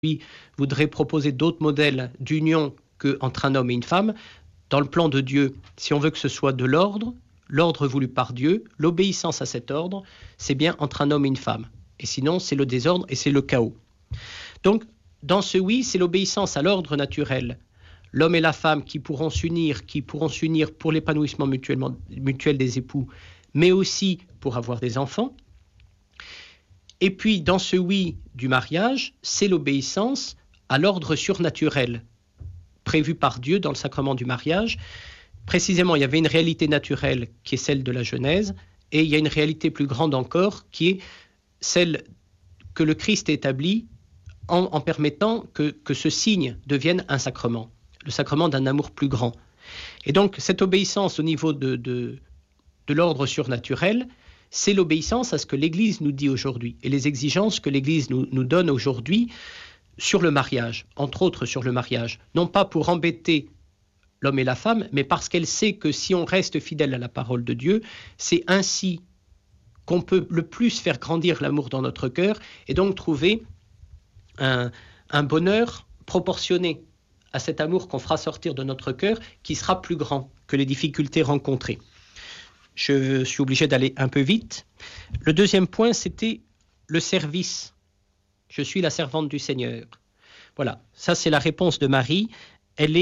voudrait proposer d'autres modèles d'union qu'entre un homme et une femme. Dans le plan de Dieu, si on veut que ce soit de l'ordre voulu par Dieu, l'obéissance à cet ordre, c'est bien entre un homme et une femme. Et sinon, c'est le désordre et c'est le chaos. Donc, dans ce oui, c'est l'obéissance à l'ordre naturel. L'homme et la femme qui pourront s'unir pour l'épanouissement mutuel des époux, mais aussi pour avoir des enfants. Et puis, dans ce oui du mariage, c'est l'obéissance à l'ordre surnaturel prévu par Dieu dans le sacrement du mariage. Précisément, il y avait une réalité naturelle qui est celle de la Genèse, et il y a une réalité plus grande encore qui est celle que le Christ établit en permettant que ce signe devienne un sacrement, le sacrement d'un amour plus grand. Et donc, cette obéissance au niveau de l'ordre surnaturel, c'est l'obéissance à ce que l'Église nous dit aujourd'hui et les exigences que l'Église nous donne aujourd'hui sur le mariage, entre autres sur le mariage. Non pas pour embêter l'homme et la femme, mais parce qu'elle sait que si on reste fidèle à la parole de Dieu, c'est ainsi qu'on peut le plus faire grandir l'amour dans notre cœur et donc trouver un bonheur proportionné à cet amour qu'on fera sortir de notre cœur qui sera plus grand que les difficultés rencontrées. Je suis obligé d'aller un peu vite. Le deuxième point, c'était le service. Je suis la servante du Seigneur. Voilà, ça c'est la réponse de Marie. Elle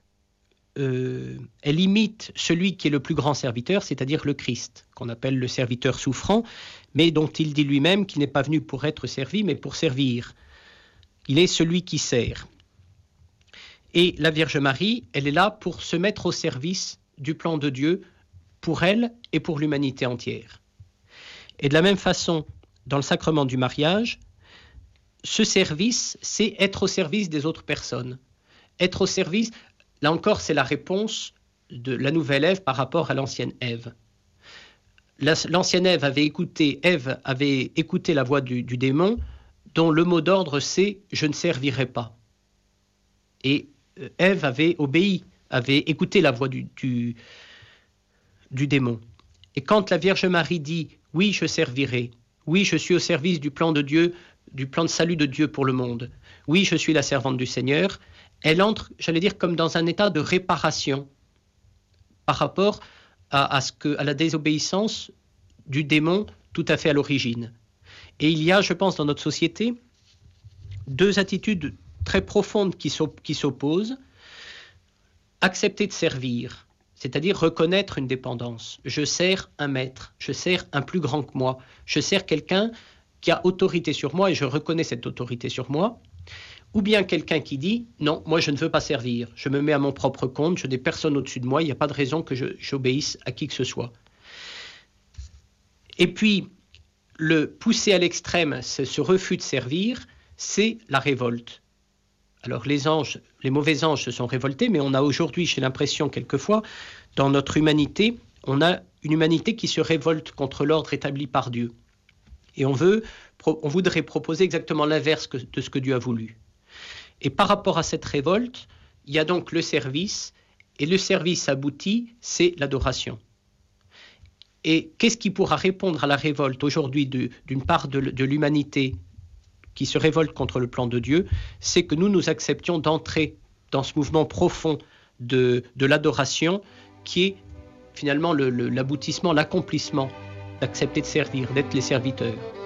imite celui qui est le plus grand serviteur, c'est-à-dire le Christ, qu'on appelle le serviteur souffrant, mais dont il dit lui-même qu'il n'est pas venu pour être servi, mais pour servir. Il est celui qui sert. Et la Vierge Marie, elle est là pour se mettre au service du plan de Dieu pour elle et pour l'humanité entière. Et de la même façon, dans le sacrement du mariage, ce service, c'est être au service des autres personnes. Être au service, là encore, c'est la réponse de la nouvelle Ève par rapport à l'ancienne Ève. L'ancienne Ève avait écouté la voix du démon, dont le mot d'ordre c'est « je ne servirai pas ». Et Ève avait obéi, avait écouté la voix du démon. Et quand la Vierge Marie dit « oui, je servirai »,« oui, je suis au service du plan de Dieu, du plan de salut de Dieu pour le monde »,« oui, je suis la servante du Seigneur », elle entre, j'allais dire, comme dans un état de réparation par rapport à la désobéissance du démon tout à fait à l'origine. Et il y a, je pense, dans notre société, deux attitudes très profondes qui s'opposent. Accepter de servir, c'est-à-dire reconnaître une dépendance. Je sers un maître, je sers un plus grand que moi, je sers quelqu'un qui a autorité sur moi et je reconnais cette autorité sur moi. Ou bien quelqu'un qui dit « non, moi je ne veux pas servir, je me mets à mon propre compte, je n'ai personne au-dessus de moi, il n'y a pas de raison que j'obéisse à qui que ce soit ». Et puis, le pousser à l'extrême, ce refus de servir, c'est la révolte. Alors les mauvais anges se sont révoltés, mais on a aujourd'hui, j'ai l'impression quelquefois, dans notre humanité, on a une humanité qui se révolte contre l'ordre établi par Dieu. Et on voudrait proposer exactement l'inverse de ce que Dieu a voulu. Et par rapport à cette révolte, il y a donc le service, et le service abouti, c'est l'adoration. Et qu'est-ce qui pourra répondre à la révolte aujourd'hui d'une part de l'humanité qui se révolte contre le plan de Dieu? C'est que nous acceptions d'entrer dans ce mouvement profond de l'adoration qui est finalement l'aboutissement, l'accomplissement d'accepter de servir, d'être les serviteurs.